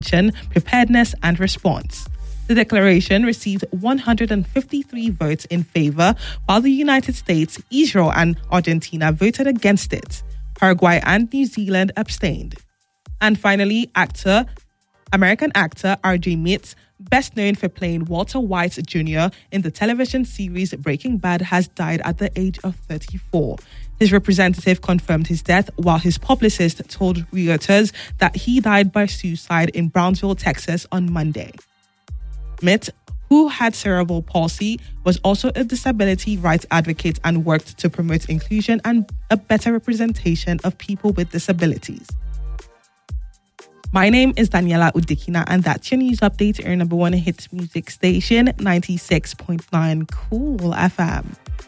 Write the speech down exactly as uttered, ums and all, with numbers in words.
prevention, preparedness, and response. The declaration received one hundred fifty-three votes in favor, while the United States, Israel, and Argentina voted against it. Paraguay and New Zealand abstained. And finally, actor, American actor R J Mitz, best known for playing Walter White Junior in the television series Breaking Bad, has died at the age of thirty-four. His representative confirmed his death, while his publicist told Reuters that he died by suicide in Brownsville, Texas on Monday. Mitz, who had cerebral palsy, was also a disability rights advocate and worked to promote inclusion and a better representation of people with disabilities. My name is Daniela Udikina, and that's your news update, your number one hits music station, ninety-six point nine Cool F M.